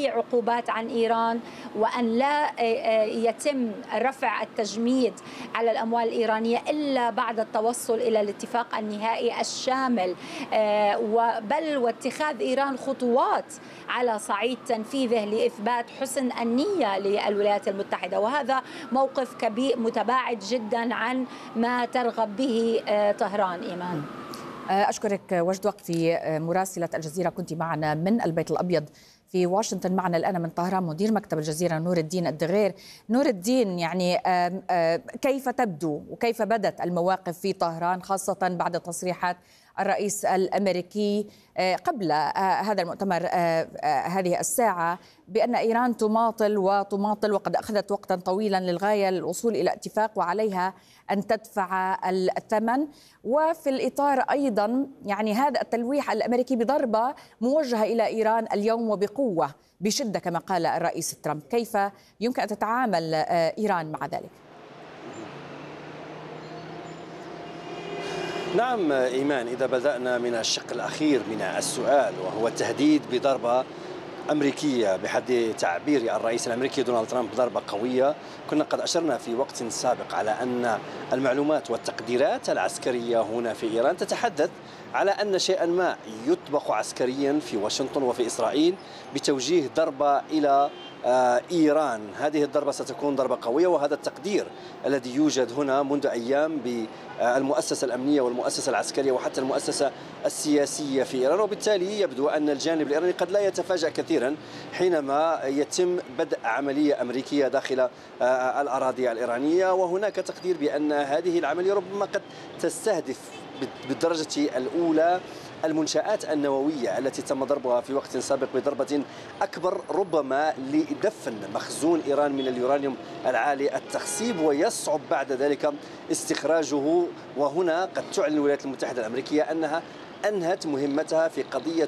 أي عقوبات عن إيران، وأن لا يتم رفع التجميد على الأموال الإيرانية إلا بعد التوصل إلى الاتفاق النهائي الشامل، بل واتخاذ إيران خطوات على صعيد تنفيذه لإثبات حسن النية للولايات المتحدة. وهذا موقف كبير متباعد جدا عن ما ترغب به طهران. إيمان، أشكرك. وجد وقتي مراسلة الجزيرة، كنت معنا من البيت الأبيض في واشنطن. معنا الآن من طهران مدير مكتب الجزيرة نور الدين الدغير. نور الدين، يعني كيف تبدو وكيف بدت المواقف في طهران، خاصة بعد تصريحات الرئيس الأمريكي قبل هذا المؤتمر هذه الساعة بأن إيران تماطل وقد أخذت وقتا طويلا للغاية للوصول إلى اتفاق وعليها أن تدفع الثمن؟ وفي الإطار أيضا يعني هذا التلويح الأمريكي بضربة موجهة إلى إيران اليوم وبقوة بشدة كما قال الرئيس ترامب، كيف يمكن أن تتعامل إيران مع ذلك؟ نعم إيمان، إذا بدأنا من الشق الأخير من السؤال وهو التهديد بضربة أمريكية بحد تعبير الرئيس الأمريكي دونالد ترامب ضربة قوية، كنا قد أشرنا في وقت سابق على أن المعلومات والتقديرات العسكرية هنا في إيران تتحدث على أن شيئا ما يطبخ عسكريا في واشنطن وفي إسرائيل بتوجيه ضربة إلى إيران. هذه الضربة ستكون ضربة قوية، وهذا التقدير الذي يوجد هنا منذ أيام بالمؤسسة الأمنية والمؤسسة العسكرية وحتى المؤسسة السياسية في إيران. وبالتالي يبدو أن الجانب الإيراني قد لا يتفاجأ كثيرا حينما يتم بدء عملية أمريكية داخل الأراضي الإيرانية، وهناك تقدير بأن هذه العملية ربما قد تستهدف بالدرجة الأولى المنشآت النووية التي تم ضربها في وقت سابق بضربة أكبر، ربما لدفن مخزون إيران من اليورانيوم العالي التخصيب ويصعب بعد ذلك استخراجه. وهنا قد تعلن الولايات المتحدة الأمريكية أنها أنهت مهمتها في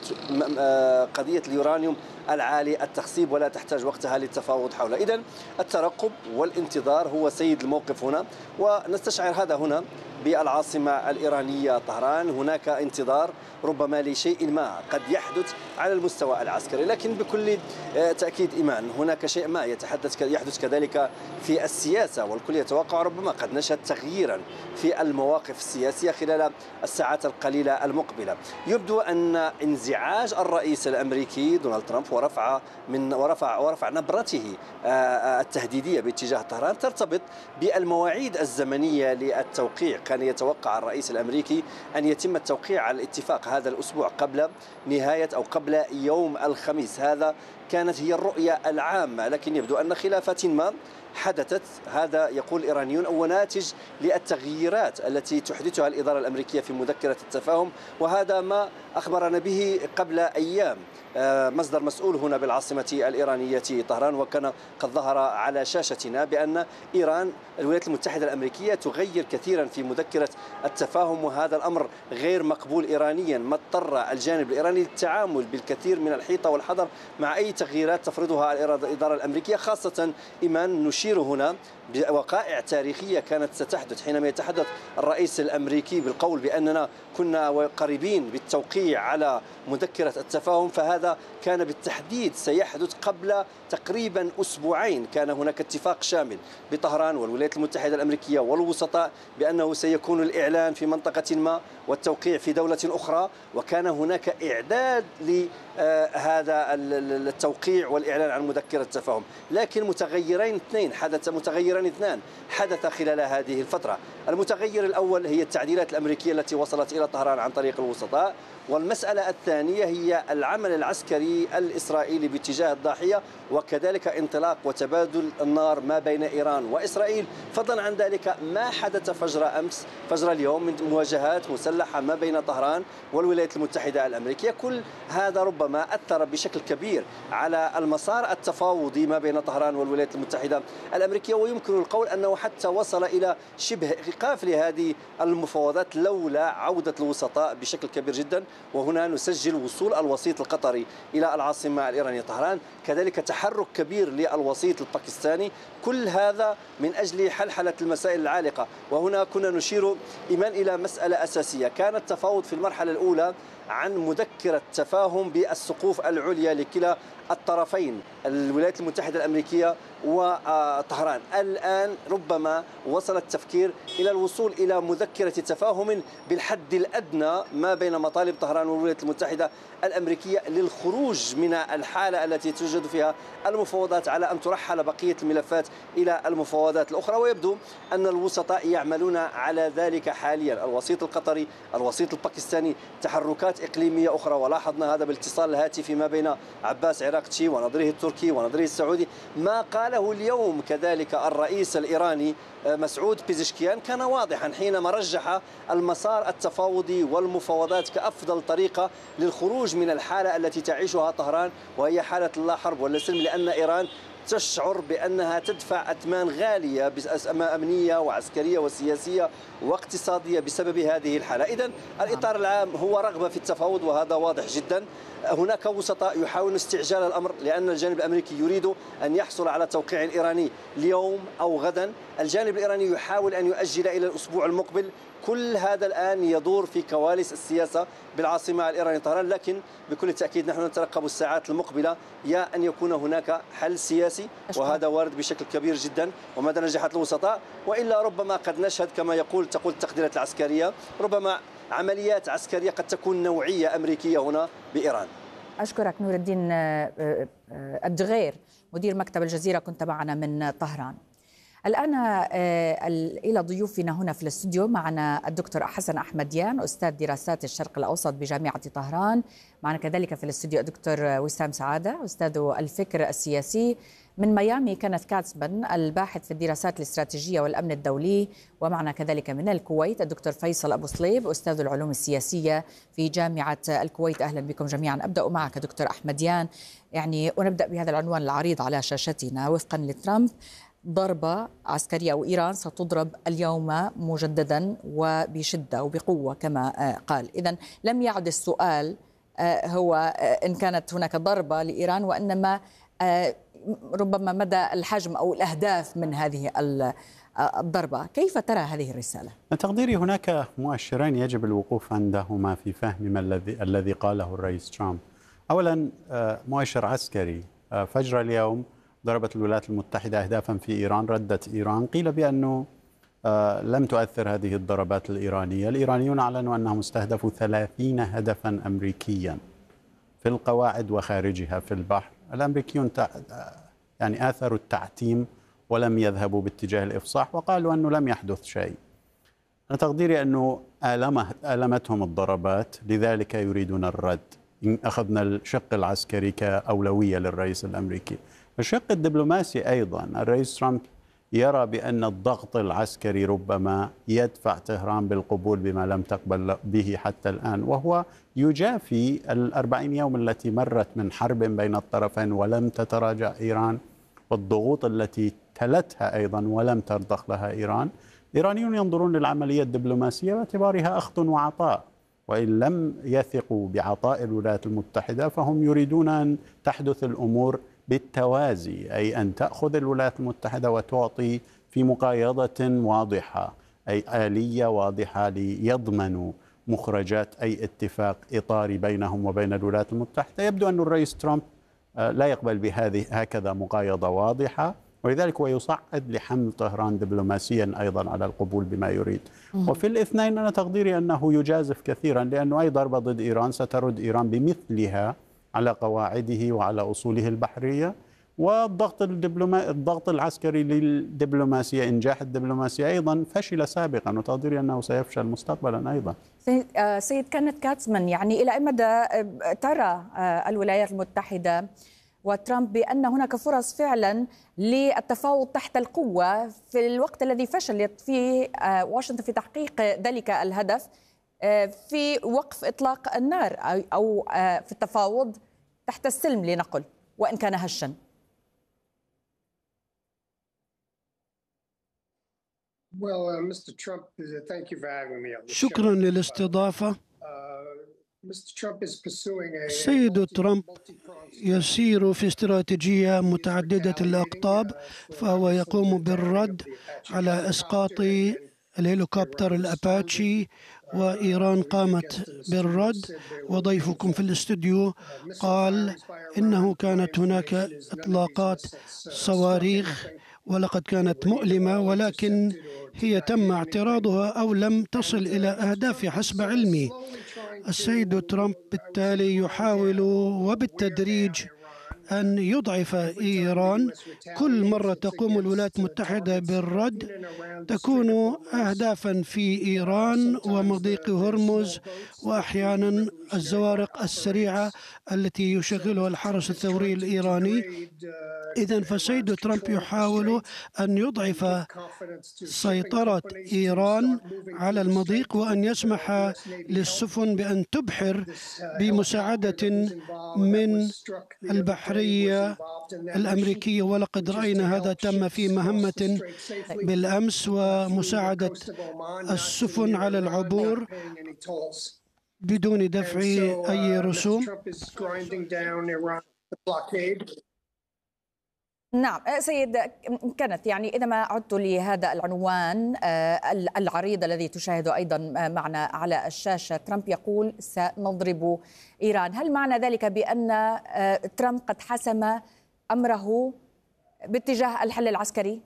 قضية اليورانيوم العالي التخصيب ولا تحتاج وقتها للتفاوض حوله. إذن الترقب والانتظار هو سيد الموقف هنا، ونستشعر هذا هنا بالعاصمة الإيرانية طهران. هناك انتظار ربما لشيء ما قد يحدث على المستوى العسكري، لكن بكل تأكيد إيمان هناك شيء ما يحدث كذلك في السياسة، والكل يتوقع ربما قد نشهد تغييرا في المواقف السياسية خلال الساعات القليلة المقبلة. يبدو أن انزعاج الرئيس الأمريكي دونالد ترامب ورفع نبرته التهديدية باتجاه طهران ترتبط بالمواعيد الزمنية للتوقيع. كان يتوقع الرئيس الأمريكي أن يتم التوقيع على الاتفاق هذا الأسبوع قبل نهاية أو قبل يوم الخميس، هذا كانت هي الرؤية العامة، لكن يبدو أن خلافات ما حدثت، هذا يقول الإيرانيون، أو ناتج للتغييرات التي تحدثها الإدارة الأمريكية في مذكرة التفاهم، وهذا ما أخبرنا به قبل أيام مصدر مسؤول هنا بالعاصمة الإيرانية طهران، وكان قد ظهر على شاشتنا بأن إيران الولايات المتحدة الأمريكية تغير كثيرا في مذكرة التفاهم، وهذا الأمر غير مقبول إيرانيا، ما اضطر الجانب الإيراني للتعامل بالكثير من الحيطة والحذر مع أي تغييرات تفرضها الإدارة الأمريكية. خاصة إيمان نشير هنا بوقائع تاريخية كانت ستحدث حينما يتحدث الرئيس الأمريكي بالقول بأننا كنا قريبين بالتوقيع على مذكرة التفاهم، فهذا كان بالتحديد سيحدث قبل تقريبا أسبوعين. كان هناك اتفاق شامل بطهران والولايات المتحدة الأمريكية والوسطاء بأنه سيكون الإعلان في منطقة ما والتوقيع في دولة أخرى، وكان هناك إعداد لهذا التوقيع والإعلان عن مذكرة التفاهم، لكن متغيرين اثنان حدث خلال هذه الفترة. المتغير الأول هي التعديلات الأمريكية التي وصلت إلى طهران عن طريق الوسطاء، والمسألة الثانية هي العمل العسكري الإسرائيلي باتجاه الضاحية، وكذلك انطلاق وتبادل النار ما بين إيران وإسرائيل. فضلا عن ذلك ما حدث فجر اليوم من مواجهات مسلحة ما بين طهران والولايات المتحدة الأمريكية، كل هذا ربما أثر بشكل كبير على المسار التفاوضي ما بين طهران والولايات المتحدة الأمريكية، ويمكن القول أنه حتى وصل إلى شبه ايقاف لهذه المفاوضات لولا عودة الوسطاء بشكل كبير جدا. وهنا نسجل وصول الوسيط القطري إلى العاصمة الإيرانية طهران، كذلك تحرك كبير للوسيط الباكستاني، كل هذا من أجل حلحلة المسائل العالقة. وهنا كنا نشير إيمان إلى مسألة أساسية، كان التفاوض في المرحلة الأولى عن مذكرة تفاهم بالسقوف العليا لكلا الطرفين، الولايات المتحدة الأمريكية وطهران. الآن ربما وصل التفكير إلى الوصول إلى مذكرة تفاهم بالحد الأدنى ما بين مطالب طهران والولايات المتحدة الأمريكية للخروج من الحالة التي توجد فيها المفاوضات، على أن ترحل بقية الملفات إلى المفاوضات الأخرى. ويبدو أن الوسطاء يعملون على ذلك حاليا، الوسيط القطري، الوسيط الباكستاني، تحركات إقليمية أخرى. ولاحظنا هذا بالاتصال الهاتفي ما بين عباس عراقتشي ونظيره التركي ونظيره السعودي. ما قاله اليوم كذلك الرئيس الإيراني مسعود بيزشكيان كان واضحا حينما رجح المسار التفاوضي والمفاوضات كأفضل طريقة للخروج من الحالة التي تعيشها طهران، وهي حالة لا حرب ولا سلم، لأن إيران تشعر بأنها تدفع أثمان غالية أمنية وعسكرية وسياسية واقتصادية بسبب هذه الحالة. إذن الإطار العام هو رغبة في التفاوض، وهذا واضح جدا. هناك وسطاء يحاولون استعجال الأمر، لأن الجانب الأمريكي يريد أن يحصل على توقيع إيراني اليوم أو غدا، الجانب الإيراني يحاول أن يؤجل إلى الأسبوع المقبل. كل هذا الآن يدور في كواليس السياسة بالعاصمة الإيرانية طهران، لكن بكل تأكيد نحن نترقب الساعات المقبلة يا أن يكون هناك حل سياسي، وهذا وارد بشكل كبير جدا. وماذا نجحت الوسطاء؟ وإلا ربما قد نشهد كما تقول التقديرات العسكرية، ربما عمليات عسكرية قد تكون نوعية أمريكية هنا بإيران. أشكرك نور الدين الدغير، مدير مكتب الجزيرة، كنت معنا من طهران. الآن إلى ضيوفنا هنا في الاستوديو، معنا الدكتور حسن أحمديان، أستاذ دراسات الشرق الأوسط بجامعة طهران. معنا كذلك في الاستوديو الدكتور وسام سعادة، أستاذ الفكر السياسي. من ميامي كينيث كاتسمان، الباحث في الدراسات الاستراتيجية والأمن الدولي. ومعنا كذلك من الكويت الدكتور فيصل أبو صليب، أستاذ العلوم السياسية في جامعة الكويت. أهلا بكم جميعا. أبدأ معك دكتور أحمديان، ونبدأ بهذا العنوان العريض على شاشتنا. وفقا لترامب، ضربة عسكرية أو إيران ستضرب اليوم مجددا وبشدة وبقوة كما قال. إذن لم يعد السؤال هو إن كانت هناك ضربة لإيران، وإنما ربما مدى الحجم أو الأهداف من هذه الضربة. كيف ترى هذه الرسالة؟ تقديري هناك مؤشرين يجب الوقوف عندهما في فهم ما الذي قاله الرئيس ترامب. أولا مؤشر عسكري، فجر اليوم ضربت الولايات المتحدة أهدافا في إيران، ردت إيران. قيل بأنه لم تؤثر هذه الضربات الإيرانية. الإيرانيون أعلنوا أنهم استهدفوا 30 هدفا أمريكيا في القواعد وخارجها في البحر. الأمريكيون يعني آثروا التعتيم ولم يذهبوا باتجاه الإفصاح، وقالوا أنه لم يحدث شيء. أنا تقديري أنه ألمتهم الضربات، لذلك يريدون الرد. إن أخذنا الشق العسكري كأولوية للرئيس الأمريكي، الشق الدبلوماسي أيضا الرئيس ترامب يرى بأن الضغط العسكري ربما يدفع طهران بالقبول بما لم تقبل به حتى الآن، وهو يجافي 40 يوم التي مرت من حرب بين الطرفين ولم تتراجع إيران، والضغوط التي تلتها أيضا ولم ترضخ لها إيران. الإيرانيون ينظرون للعملية الدبلوماسية باعتبارها أخذ وعطاء، وإن لم يثقوا بعطاء الولايات المتحدة فهم يريدون أن تحدث الأمور بالتوازي، أي أن تأخذ الولايات المتحدة وتعطي في مقايضة واضحة، أي آلية واضحة ليضمنوا مخرجات أي اتفاق إطاري بينهم وبين الولايات المتحدة. يبدو أن الرئيس ترامب لا يقبل بهذه هكذا مقايضة واضحة، ولذلك هو يصعد لحمل طهران دبلوماسيا أيضا على القبول بما يريد. وفي الاثنين أنا تقديري أنه يجازف كثيرا، لأنه أي ضربة ضد إيران سترد إيران بمثلها على قواعده وعلى أصوله البحرية. الضغط العسكري للدبلوماسية، إنجاح الدبلوماسية أيضا فشل سابقا، وتقديري أنه سيفشل مستقبلا أيضا. سيد كينيث كاتسمان، يعني إلى أي مدى ترى الولايات المتحدة وترامب بأن هناك فرص فعلا للتفاوض تحت القوة في الوقت الذي فشلت في واشنطن في تحقيق ذلك الهدف، في وقف إطلاق النار أو في التفاوض تحت السلم لنقل وإن كان هشا؟ شكرا للاستضافة. السيد ترامب يسير في استراتيجية متعددة الأقطاب، فهو يقوم بالرد على إسقاط الهليكوبتر الأباتشي، وإيران قامت بالرد. وضيفكم في الاستوديو قال إنه كانت هناك إطلاقات صواريخ ولقد كانت مؤلمة، ولكن هي تم اعتراضها أو لم تصل إلى أهدافها حسب علمي. السيد ترامب بالتالي يحاول وبالتدريج أن يضعف إيران. كل مرة تقوم الولايات المتحدة بالرد تكون أهدافا في إيران ومضيق هرمز، وأحيانا الزوارق السريعة التي يشغلها الحرس الثوري الإيراني. إذن فالسيد ترامب يحاول أن يضعف سيطرة إيران على المضيق، وأن يسمح للسفن بأن تبحر بمساعدة من البحرية الأمريكية. ولقد رأينا هذا تم في مهمة بالأمس، ومساعدة السفن على العبور بدون دفع أي رسوم. نعم سيد كانت، يعني إذا ما عدت لهذا العنوان العريض الذي تشاهده أيضا معنا على الشاشة، ترامب يقول سنضرب إيران. هل معنى ذلك بأن ترامب قد حسم أمره باتجاه الحل العسكري؟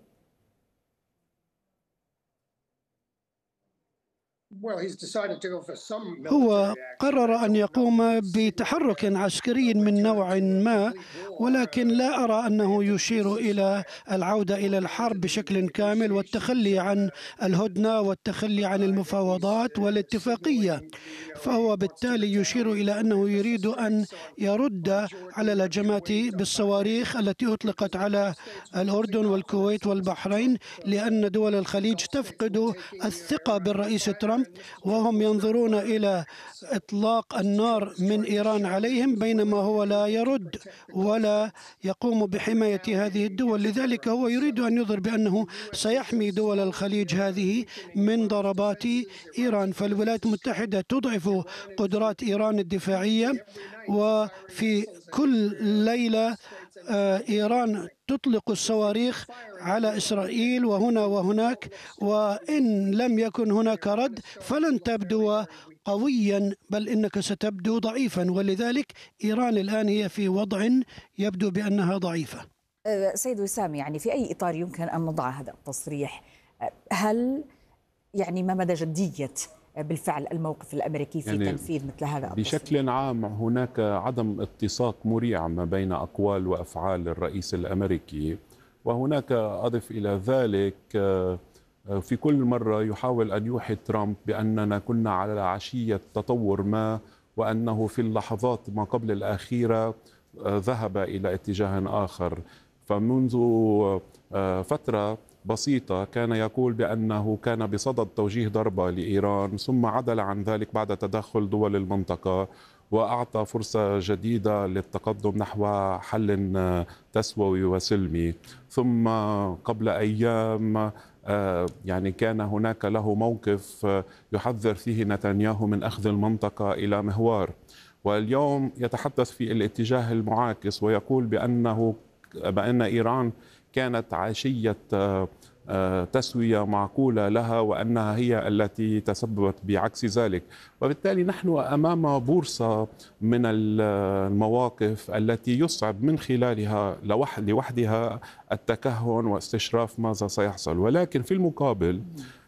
هو قرر أن يقوم بتحرك عسكري من نوع ما، ولكن لا أرى أنه يشير إلى العودة إلى الحرب بشكل كامل والتخلي عن الهدنة والتخلي عن المفاوضات والاتفاقية. فهو بالتالي يشير إلى أنه يريد أن يرد على الهجمات بالصواريخ التي أطلقت على الأردن والكويت والبحرين، لأن دول الخليج تفقد الثقة بالرئيس ترامب، وهم ينظرون إلى إطلاق النار من إيران عليهم، بينما هو لا يرد ولا يقوم بحماية هذه الدول. لذلك هو يريد أن يظهر بأنه سيحمي دول الخليج هذه من ضربات إيران. فالولايات المتحدة تضعف قدرات إيران الدفاعية، وفي كل ليلة إيران تطلق الصواريخ على إسرائيل وهنا وهناك، وإن لم يكن هناك رد فلن تبدو قويا، بل إنك ستبدو ضعيفا. ولذلك إيران الآن هي في وضع يبدو بأنها ضعيفة. سيد وسام، يعني في أي إطار يمكن أن نضع هذا التصريح؟ هل يعني ما مدى جدية بالفعل الموقف الأمريكي في تنفيذ مثل هذا التصريح؟ بشكل عام هناك عدم اتساق مريع ما بين أقوال وأفعال الرئيس الأمريكي، وهناك أضف إلى ذلك في كل مرة يحاول أن يوحي ترامب بأننا كنا على عشية تطور ما، وأنه في اللحظات ما قبل الأخيرة ذهب إلى اتجاه آخر. فمنذ فترة بسيطة كان يقول بأنه كان بصدد توجيه ضربة لإيران، ثم عدل عن ذلك بعد تدخل دول المنطقة، وأعطى فرصة جديدة للتقدم نحو حل تسوي وسلمي. ثم قبل أيام يعني كان هناك له موقف يحذر فيه نتنياهو من أخذ المنطقة إلى محور، واليوم يتحدث في الاتجاه المعاكس ويقول بأن إيران كانت عشية تسوية معقولة لها، وأنها هي التي تسببت بعكس ذلك. وبالتالي نحن أمام بورصة من المواقف التي يصعب من خلالها لوحدها التكهن واستشراف ماذا سيحصل. ولكن في المقابل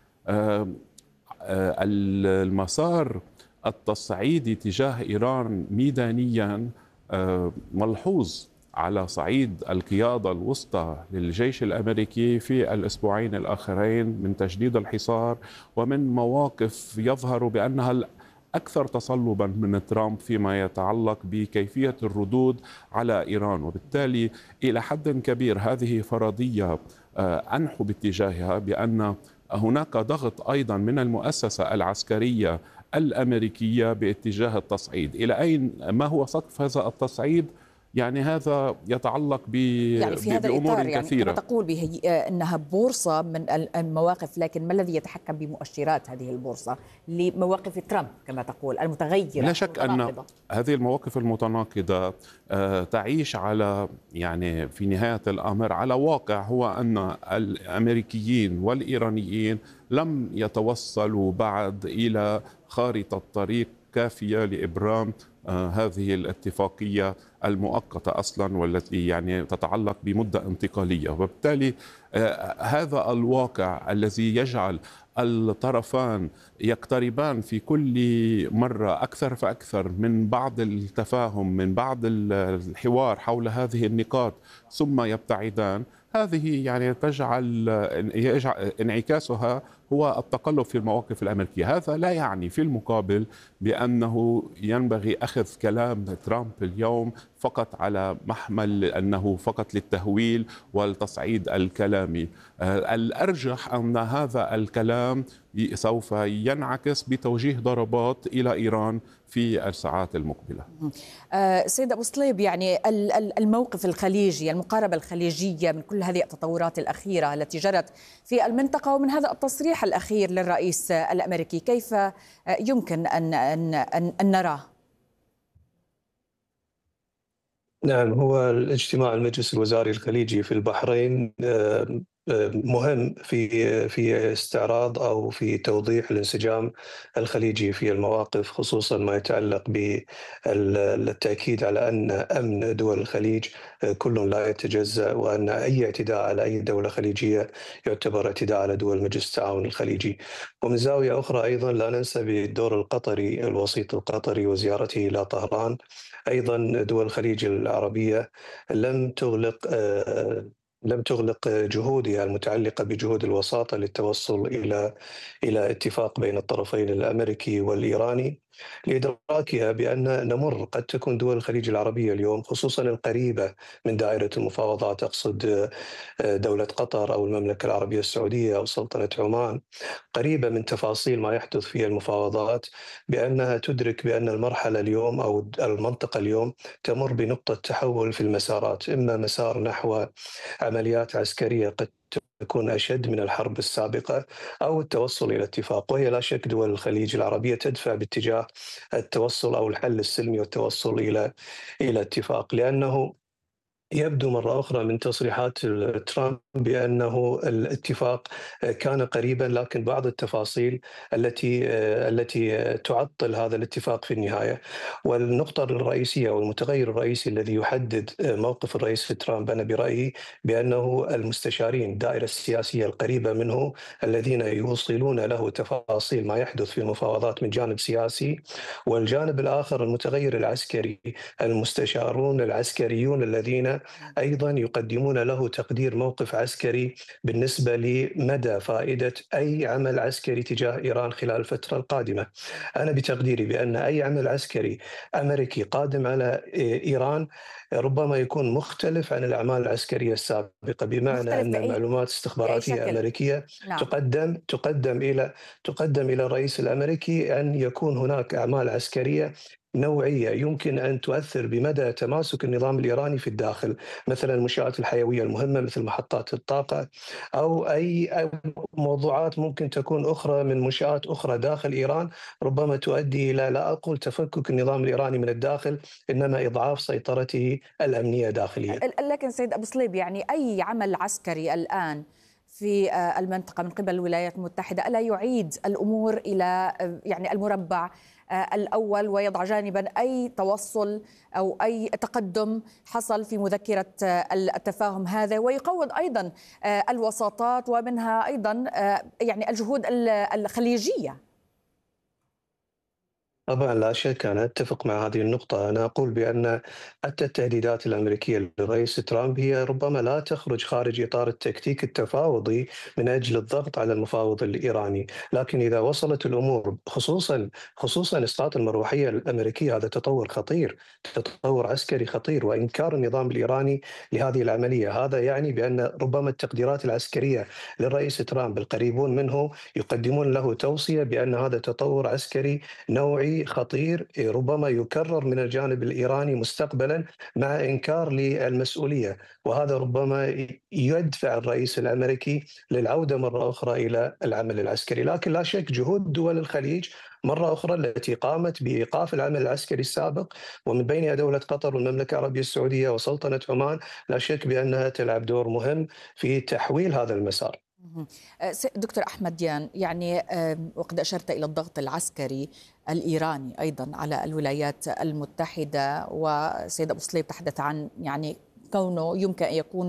المسار التصعيدي تجاه إيران ميدانيا ملحوظ على صعيد القيادة الوسطى للجيش الأمريكي في الأسبوعين الآخرين من تجديد الحصار، ومن مواقف يظهر بأنها أكثر تصلبا من ترامب فيما يتعلق بكيفية الردود على إيران. وبالتالي إلى حد كبير هذه فرضية أنحو باتجاهها بأن هناك ضغط أيضا من المؤسسة العسكرية الأمريكية باتجاه التصعيد. إلى أين ما هو سقف هذا التصعيد؟ يعني هذا يتعلق يعني في هذا بأمور الإطار، يعني كثيرة. كما تقول أنها بورصة من المواقف، لكن ما الذي يتحكم بمؤشرات هذه البورصة لمواقف ترامب كما تقول المتغيرة لا شك أن هذه المواقف المتناقضة تعيش على، يعني في نهاية الأمر، على واقع هو أن الأمريكيين والإيرانيين لم يتوصلوا بعد إلى خارطة طريق كافية لإبرام هذه الاتفاقية المؤقتة أصلا، والتي يعني تتعلق بمدة انتقالية. وبالتالي هذا الواقع الذي يجعل الطرفان يقتربان في كل مرة أكثر فأكثر من بعض التفاهم، من بعض الحوار حول هذه النقاط، ثم يبتعدان. هذه يعني تجعل انعكاسها هو التقلب في المواقف الأمريكية. هذا لا يعني في المقابل بأنه ينبغي أخذ كلام ترامب اليوم فقط على محمل أنه فقط للتهويل والتصعيد الكلامي. الأرجح أن هذا الكلام سوف ينعكس بتوجيه ضربات إلى إيران في الساعات المقبلة. سيد أبو صليب، يعني الموقف الخليجي، المقاربة الخليجية من كل هذه التطورات الأخيرة التي جرت في المنطقة، ومن هذا التصريح الأخير للرئيس الأمريكي، كيف يمكن أن نراه؟ نعم، هو الاجتماع المجلس الوزاري الخليجي في البحرين مهم في استعراض أو في توضيح الانسجام الخليجي في المواقف، خصوصا ما يتعلق بالتأكيد على أن أمن دول الخليج كل لا يتجزأ، وأن أي اعتداء على أي دولة خليجية يعتبر اعتداء على دول مجلس التعاون الخليجي. ومن زاوية أخرى أيضا لا ننسى بالدور القطري، الوسيط القطري وزيارته إلى طهران. أيضا دول الخليج العربية لم تغلق جهودها المتعلقة بجهود الوساطة للتوصل إلى اتفاق بين الطرفين الأمريكي والإيراني، لإدراكها بأن قد تكون دول الخليج العربية اليوم، خصوصا القريبة من دائرة المفاوضات، أقصد دولة قطر أو المملكة العربية السعودية أو سلطنة عمان، قريبة من تفاصيل ما يحدث في المفاوضات، بأنها تدرك بأن المرحلة اليوم أو المنطقة اليوم تمر بنقطة تحول في المسارات، إما مسار نحو عمليات عسكرية قد تكون أشد من الحرب السابقة، أو التوصل إلى اتفاق. وهي لا شك دول الخليج العربية تدفع باتجاه التوصل أو الحل السلمي والتوصل إلى اتفاق، لأنه يبدو مرة أخرى من تصريحات ترامب بأنه الاتفاق كان قريبا، لكن بعض التفاصيل التي تعطل هذا الاتفاق في النهاية. والنقطة الرئيسية والمتغير الرئيسي الذي يحدد موقف الرئيس ترامب أنا برأيي بأنه المستشارين، الدائرة السياسية القريبة منه، الذين يوصلون له تفاصيل ما يحدث في المفاوضات من جانب سياسي، والجانب الآخر المتغير العسكري، المستشارون العسكريون الذين أيضا يقدمون له تقدير موقف عسكري بالنسبة لمدى فائدة أي عمل عسكري تجاه إيران خلال الفترة القادمة. أنا بتقديري بأن أي عمل عسكري أمريكي قادم على إيران ربما يكون مختلف عن الأعمال العسكرية السابقة، بمعنى أن معلومات استخباراتية أمريكية تقدم إلى الرئيس الأمريكي أن يكون هناك أعمال عسكرية نوعية يمكن أن تؤثر بمدى تماسك النظام الإيراني في الداخل، مثلا المنشآت الحيوية المهمة مثل محطات الطاقة، أو أي موضوعات ممكن تكون أخرى من منشآت أخرى داخل إيران، ربما تؤدي إلى، لا أقول تفكك النظام الإيراني من الداخل، إنما إضعاف سيطرته الأمنية داخليا. لكن سيد أبو صليب، يعني أي عمل عسكري الآن في المنطقة من قبل الولايات المتحدة ألا يعيد الأمور إلى يعني المربع الأول، ويضع جانبا أي توصل أو أي تقدم حصل في مذكرة التفاهم هذا، ويقوض أيضا الوساطات ومنها أيضا يعني الجهود الخليجية؟ طبعا لا شك، أنا أتفق مع هذه النقطة. أنا أقول بأن حتى التهديدات الأمريكية للرئيس ترامب هي ربما لا تخرج خارج إطار التكتيك التفاوضي من أجل الضغط على المفاوض الإيراني، لكن إذا وصلت الأمور، خصوصا إسقاط المروحية الأمريكية، هذا تطور خطير، تطور عسكري خطير، وإنكار النظام الإيراني لهذه العملية، هذا يعني بأن ربما التقديرات العسكرية للرئيس ترامب القريبون منه يقدمون له توصية بأن هذا تطور عسكري نوعي عسكري خطير ربما يكرر من الجانب الإيراني مستقبلا مع إنكار للمسؤولية، وهذا ربما يدفع الرئيس الأمريكي للعودة مرة أخرى إلى العمل العسكري. لكن لا شك جهود دول الخليج مرة أخرى التي قامت بإيقاف العمل العسكري السابق، ومن بينها دولة قطر والمملكة العربية السعودية وسلطنة عمان، لا شك بأنها تلعب دور مهم في تحويل هذا المسار. دكتور أحمد ديان، يعني وقد أشرت إلى الضغط العسكري الإيراني أيضا على الولايات المتحدة، وسيد أبو صليب تحدث عن يعني كونه يمكن أن يكون